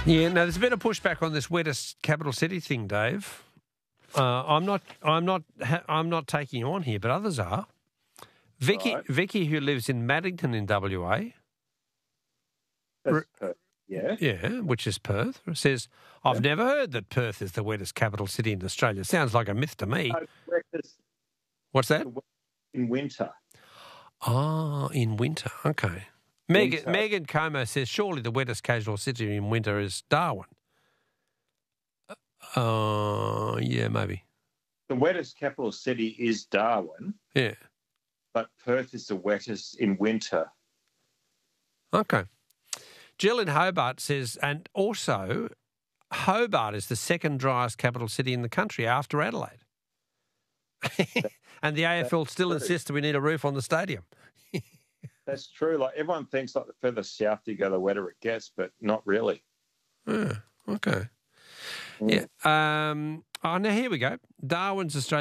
Yeah, no, there's a bit of pushback on this wettest capital city thing, Dave. I'm not taking you on here, but others are. Vicky, who lives in Maddington in WA, That's Perth. Yeah. yeah, which is Perth, says, I've never heard that Perth is the wettest capital city in Australia. Sounds like a myth to me. What's that? In winter. Ah, in winter. Okay. Megan Como says, surely the wettest casual city in winter is Darwin. Yeah, maybe. The wettest capital city is Darwin. Yeah. But Perth is the wettest in winter. Okay. Jill in Hobart says, and also Hobart is the second driest capital city in the country after Adelaide. And the AFL still insists that we need a roof on the stadium. That's true. Like everyone thinks like the further south you go, the wetter it gets, but not really. Yeah, okay. Yeah. Oh, now here we go. Darwin's Australia.